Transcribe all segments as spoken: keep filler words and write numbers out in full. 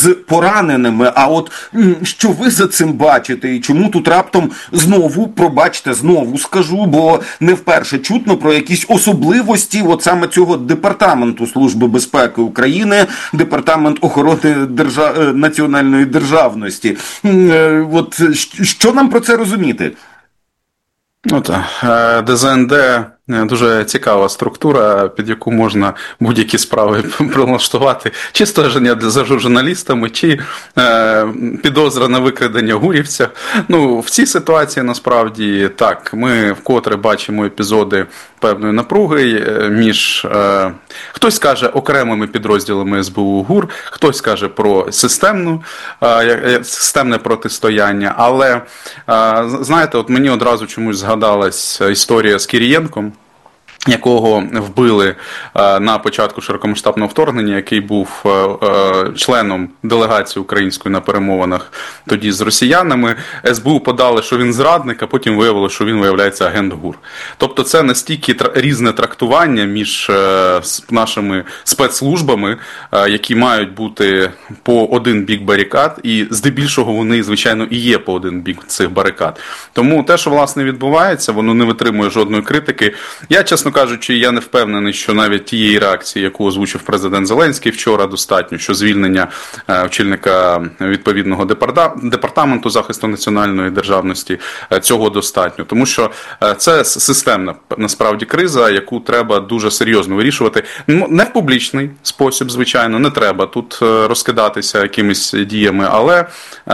з пораненими. А от що ви за цим бачите? І чому тут раптом знову, пробачте, знову скажу, бо не вперше чутно про якісь особливості от саме цього департаменту Служби безпеки України, департамент охорони держав... національної державності. От що нам про це розуміти? Ну так, Д З Н Д дуже цікава структура, під яку можна будь-які справи прилаштувати, чи стеження за журналістами, чи е, підозра на викрадення гурівця. Ну, в цій ситуації, насправді, так, ми вкотре бачимо епізоди певної напруги між, е, хтось каже, окремими підрозділами С Б У ГУР, хтось каже про системну, е, системне протистояння, але, е, знаєте, от мені одразу чомусь згадалась історія з Кірієнком, якого вбили на початку широкомасштабного вторгнення, який був членом делегації української на перемовинах тоді з росіянами. С Б У подали, що він зрадник, а потім виявилося, що він виявляється агент ГУР. Тобто це настільки різне трактування між нашими спецслужбами, які мають бути по один бік барикад, і здебільшого вони, звичайно, і є по один бік цих барикад. Тому те, що, власне, відбувається, воно не витримує жодної критики. Я, чесно кажучи, я не впевнений, що навіть тієї реакції, яку озвучив президент Зеленський вчора, достатньо, що звільнення очільника відповідного департаменту захисту національної державності, цього достатньо. Тому що це системна, насправді, криза, яку треба дуже серйозно вирішувати. Не в публічний спосіб, звичайно, не треба тут розкидатися якимись діями, але,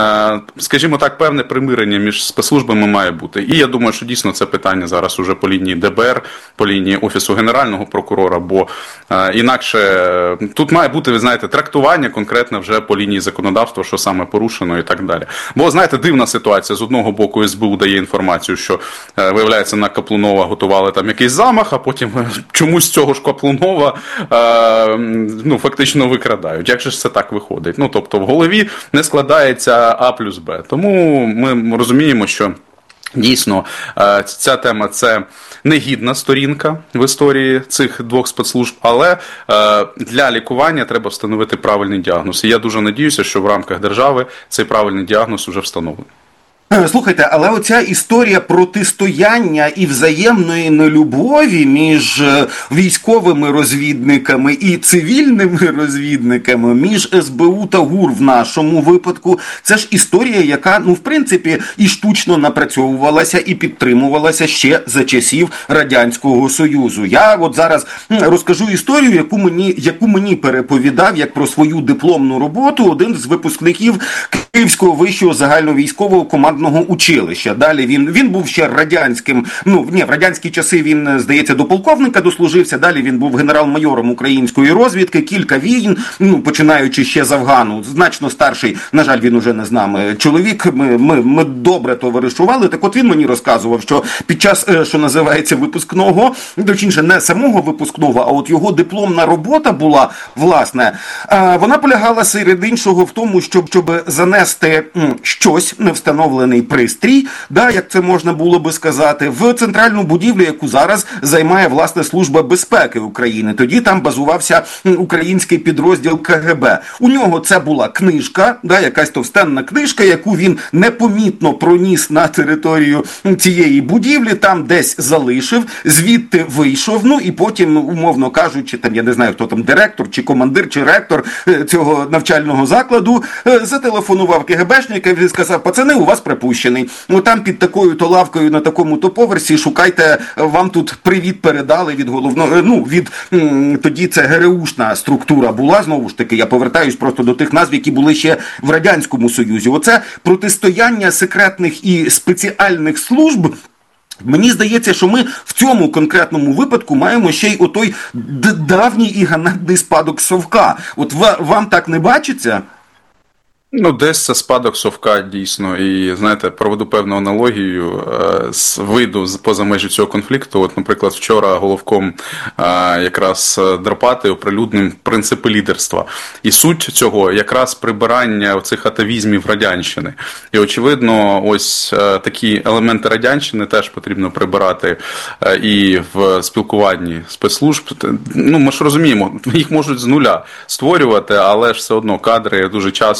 скажімо так, певне примирення між спецслужбами має бути. І я думаю, що дійсно це питання зараз уже по лінії Д Б Р, по лінії Офісу Генерального прокурора, бо е, інакше тут має бути, ви знаєте, трактування конкретно вже по лінії законодавства, що саме порушено і так далі. Бо, знаєте, дивна ситуація. З одного боку С Б У дає інформацію, що, е, виявляється, на Каплунова готували там якийсь замах, а потім чомусь цього ж Каплунова е, ну, фактично викрадають. Як же ж це так виходить? Ну, тобто в голові не складається А плюс Б. Тому ми розуміємо, що дійсно ця тема – це негідна сторінка в історії цих двох спецслужб, але для лікування треба встановити правильний діагноз. І я дуже надіюся, що в рамках держави цей правильний діагноз вже встановлений. Слухайте, але оця історія протистояння і взаємної нелюбові між військовими розвідниками і цивільними розвідниками, між С Б У та ГУР в нашому випадку, це ж історія, яка, ну, в принципі, і штучно напрацьовувалася, і підтримувалася ще за часів Радянського Союзу. Я от зараз розкажу історію, яку мені, яку мені переповідав, як про свою дипломну роботу, один з випускників Київського вищого загальновійськового командного училища. Далі він, він був ще радянським, ну, ні, в радянські часи він, здається, до полковника дослужився, далі він був генерал-майором української розвідки, кілька війн, ну, починаючи ще з Афгану, значно старший, на жаль, він уже не з нами, чоловік, ми, ми, ми добре товаришували, так от він мені розказував, що під час, що називається, випускного, точніше, не самого випускного, а от його дипломна робота була, власне, вона полягала серед іншого в тому, щоб, щоб занести щось, не встановлене пристрій, да, як це можна було би сказати, в центральну будівлю, яку зараз займає, власне, Служба безпеки України. Тоді там базувався український підрозділ К Г Б. У нього це була книжка, да, якась товстенна книжка, яку він непомітно проніс на територію цієї будівлі, там десь залишив, звідти вийшов, ну і потім, умовно кажучи, там, я не знаю, хто там, директор, чи командир, чи ректор цього навчального закладу, зателефонував К Г Бшникам і сказав: пацани, у вас припущений. Ну там під такою-то лавкою на такому-то поверсі, шукайте, вам тут привіт передали від головного, ну, від, тоді це Г Р Ушна структура була, знову ж таки, я повертаюсь просто до тих назв, які були ще в Радянському Союзі. Оце протистояння секретних і спеціальних служб. Мені здається, що ми в цьому конкретному випадку маємо ще й отой давній і ганебний спадок Совка. От вам так не бачиться? Ну, десь це спадок Совка, дійсно. І, знаєте, проведу певну аналогію з виду поза межі цього конфлікту. От, наприклад, вчора головком якраз Драпати оприлюднив принципи лідерства. І суть цього якраз прибирання цих атавізмів радянщини. І, очевидно, ось такі елементи радянщини теж потрібно прибирати і в спілкуванні спецслужб. Ну, ми ж розуміємо, їх можуть з нуля створювати, але ж все одно кадри дуже часто